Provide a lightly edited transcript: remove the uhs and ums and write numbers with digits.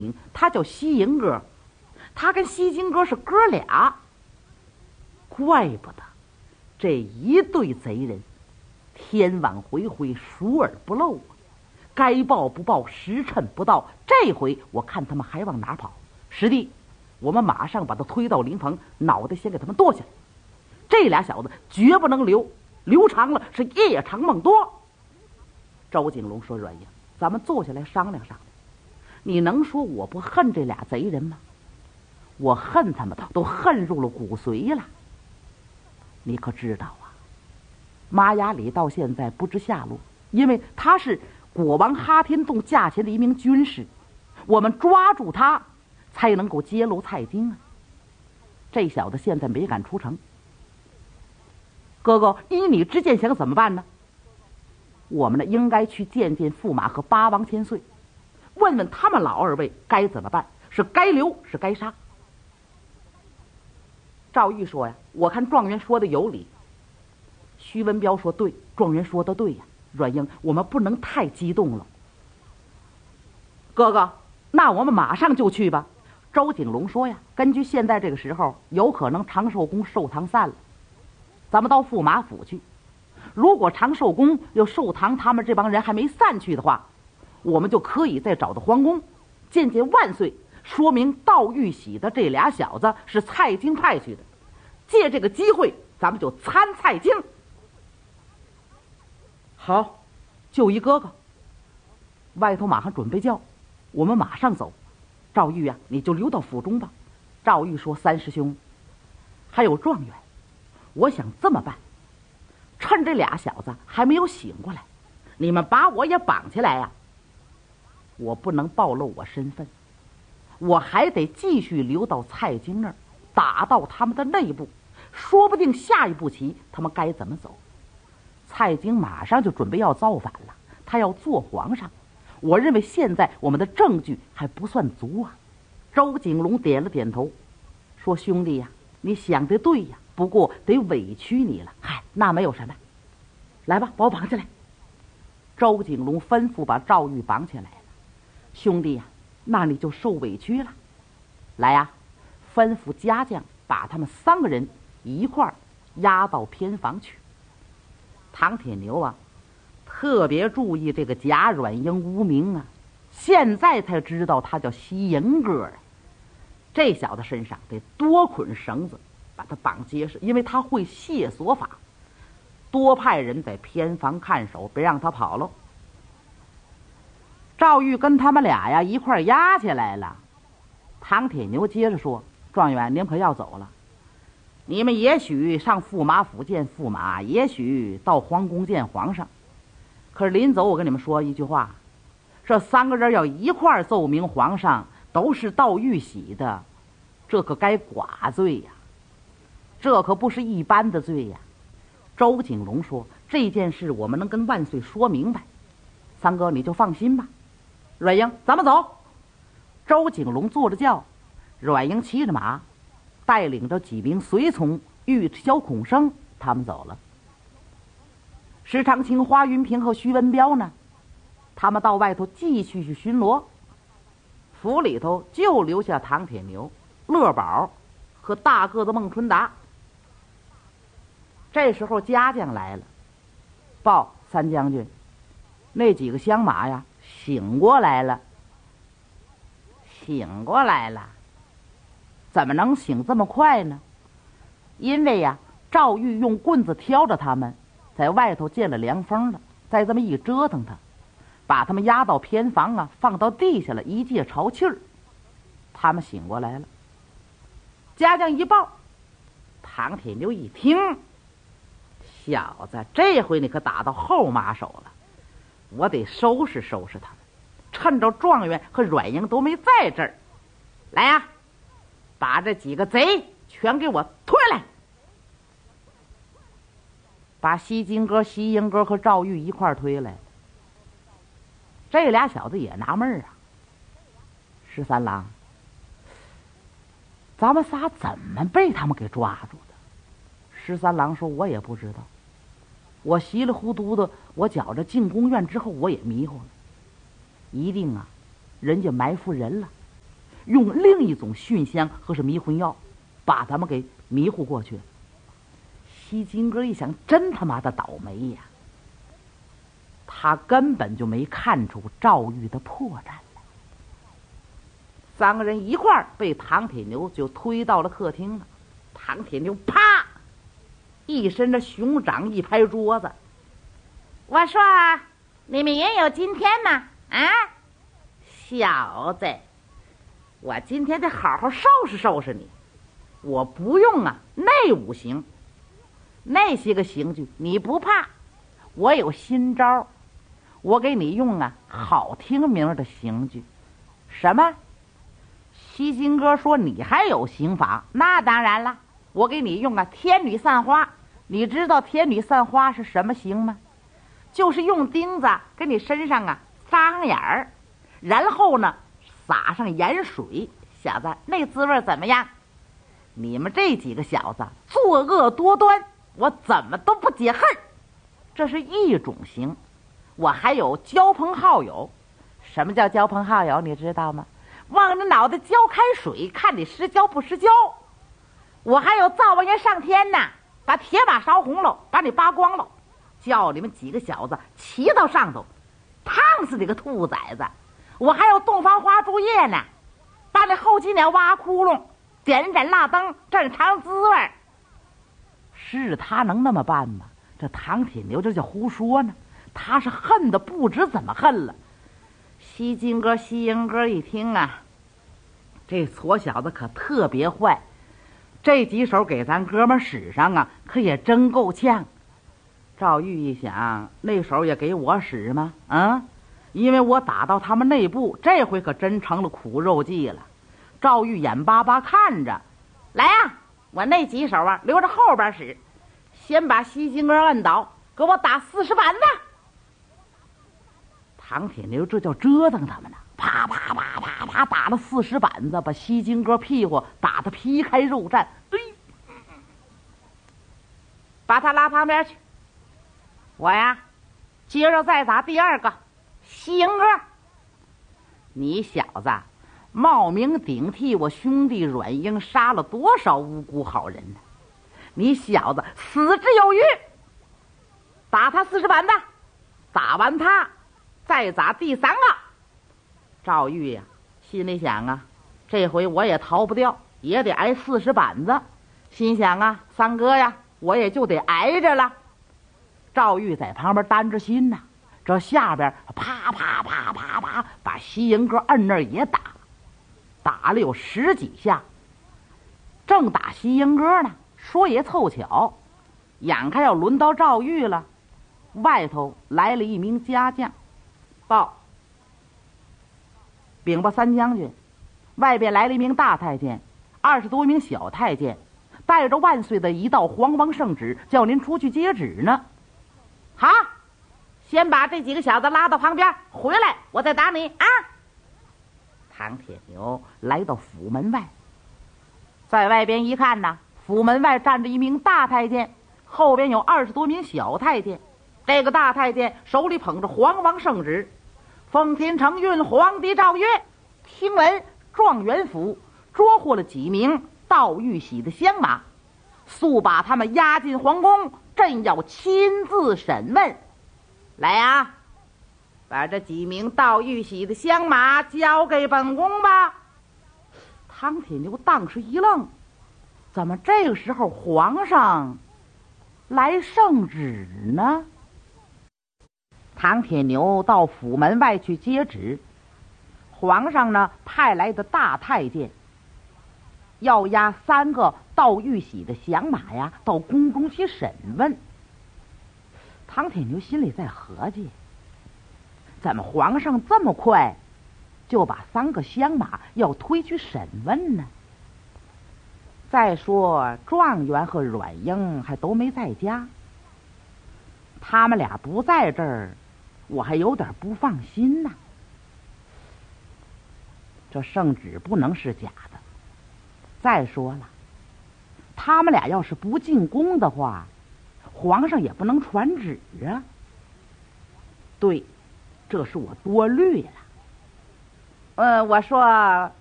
他叫西银哥，他跟西金哥是哥俩。怪不得这一对贼人天网恢恢，疏而不漏啊！该报不报，时辰不到，这回我看他们还往哪跑？师弟，我们马上把他推到灵棚，脑袋先给他们剁下来。这俩小子绝不能留，留长了是夜长梦多。周景龙说：“阮英，咱们坐下来商量商量。你能说我不恨这俩贼人吗？我恨他们都恨入了骨髓了。你可知道啊，马雅里到现在不知下落，因为他是国王哈天洞驾前的一名军士，我们抓住他才能够揭露蔡京啊。这小子现在没敢出城。哥哥，依你之见，想怎么办呢？我们呢，应该去见见驸马和八王千岁，问问他们老二位该怎么办，是该留是该杀。赵玉说呀，我看状元说的有理。徐文彪说对，状元说的对呀。阮英，我们不能太激动了。哥哥，那我们马上就去吧。周景龙说呀，根据现在这个时候，有可能长寿宫寿堂散了，咱们到驸马府去。如果长寿宫又寿堂他们这帮人还没散去的话，我们就可以再找到皇宫，见见万岁，说明赵玉玺的这俩小子是蔡京派去的，借这个机会咱们就参蔡京。好，就一哥哥，外头马上准备叫，我们马上走。赵玉啊，你就留到府中吧。赵玉说：“三师兄，还有状元，我想这么办，趁这俩小子还没有醒过来，你们把我也绑起来呀。我不能暴露我身份，我还得继续留到蔡京那儿，打到他们的内部，说不定下一步棋他们该怎么走。蔡京马上就准备要造反了，他要做皇上。我认为现在我们的证据还不算足啊。”周景龙点了点头，说：“兄弟呀，你想得对呀，不过得委屈你了。嗨，那没有什么，来吧，把我绑起来。”周景龙吩咐把赵玉绑起来了。兄弟呀，那你就受委屈了。来呀，吩咐家将把他们3个人一块儿押到偏房去。唐铁牛啊，特别注意这个贾阮英无名啊，现在才知道他叫西营哥啊。这小子身上得多捆绳子把他绑结实，因为他会卸锁法，多派人在偏房看守，别让他跑喽。赵玉跟他们俩呀一块押起来了。唐铁牛接着说：“状元，您可要走了。你们也许上驸马府见驸马，也许到皇宫见皇上。可是临走我跟你们说一句话，这3个人要一块儿奏明皇上，都是赵玉玺的，这可该剐罪呀，这可不是一般的罪呀。”周景龙说：“这件事我们能跟万岁说明白，三哥你就放心吧。阮英，咱们走。”周景龙坐着轿，阮英骑着马，带领着几名随从与小孔生他们走了。石长青、花云平和徐文彪呢，他们到外头继续去巡逻。府里头就留下唐铁牛、乐宝和大个子孟春达。这时候家将来了，报三将军，那几个乡马呀醒过来了。醒过来了？怎么能醒这么快呢？因为呀，赵玉用棍子挑着他们，在外头见了凉风了，再这么一折腾他，把他们押到偏房啊，放到地下了，一介潮气儿，他们醒过来了。家将一报，唐铁牛一听，小子，这回你可打到后马手了，我得收拾收拾他们，趁着状元和阮英都没在这儿，来呀，把这几个贼全给我推来。把西金哥、西英哥和赵玉一块儿推来。这俩小子也纳闷啊，十三郎，咱们仨怎么被他们给抓住的？十三郎说：“我也不知道，我稀里糊涂的，我觉着进宫院之后我也迷糊了，一定啊，人家埋伏人了， 用另一种熏香和是迷魂药，把他们给迷糊过去了。西金哥一想，真他妈的倒霉呀！他根本就没看出赵玉的破绽来。三个人一块儿被唐铁牛就推到了客厅了。唐铁牛啪一伸着熊掌一拍桌子：“我说你们也有今天吗？啊，小子，我今天得好好收拾收拾你。我不用那五行，那些个刑具你不怕，我有新招，我给你用好听名的刑具。”什么？西金哥说你还有刑法？那当然了，我给你用天女散花。你知道天女散花是什么刑吗？就是用钉子给你身上扎上眼儿，然后呢撒上盐水。小子，那滋味怎么样？你们这几个小子作恶多端，我怎么都不解恨。这是一种刑。我还有交朋好友。什么叫交朋好友？你知道吗？往你脑袋浇开水，看你失焦不失焦。我还有灶王爷上天呐，把铁把烧红了，把你扒光了，叫你们几个小子骑到上头，烫死你个兔崽子。我还有洞房花烛夜呢，把你后脊梁挖窟窿，点盏蜡灯，正常滋味。是他能那么办吗？这唐铁牛这叫胡说呢，他是恨的不知怎么恨了。西金哥西营哥一听这矬小子可特别坏，这几手给咱哥们使上可也真够呛。赵玉一想，那手也给我使吗？因为我打到他们内部，这回可真成了苦肉计了。赵玉眼巴巴看着，来我那几手留着后边使，先把西金哥摁倒，给我打40板子。唐铁牛这叫折腾他们呢，啪啪啪啪啪打了40板子，把西金哥屁股打得皮开肉绽。把他拉旁边去。我接着再打第二个。西营哥，你小子冒名顶替我兄弟阮英，杀了多少无辜好人呢？你小子死之有余。打他40板子，打完他再打第3个。赵玉心里想这回我也逃不掉，也得挨40板子。心想三哥我也就得挨着了。赵玉在旁边担着心这下边啪啪啪啪啪把西营哥摁那儿也打，打了有10几下。正打西营哥呢，说也凑巧，眼看要轮到赵玉了，外头来了一名家将，报禀吧三将军，外边来了一名大太监，20多名小太监，带着万岁的一道皇王圣旨，叫您出去接旨呢。好，先把这几个小子拉到旁边，回来我再打你唐铁牛来到府门外，在外边一看府门外站着一名大太监，后边有20多名小太监。这个大太监手里捧着皇王圣旨，奉天承运皇帝诏曰，听闻状元府捉获了几名盗玉玺的香马，速把他们押进皇宫，朕要亲自审问。来把这几名盗玉玺的香马交给本宫吧。唐铁牛当时一愣，怎么这个时候皇上来圣旨呢？唐铁牛到府门外去接旨，皇上呢派来的大太监要押3个盗玉玺的响马到宫中去审问。唐铁牛心里在合计，怎么皇上这么快就把3个香马要推去审问呢？再说状元和阮英还都没在家，他们俩不在这儿，我还有点不放心呢。这圣旨不能是假的。再说了，他们俩要是不进宫的话，皇上也不能传旨啊。对，这是我多虑了。我说